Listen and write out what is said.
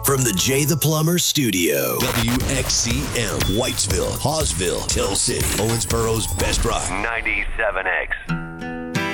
From the Jay the Plumber Studio. WXCM, Whitesville, Hawesville, Hill City, Owensboro's best rock. 97X.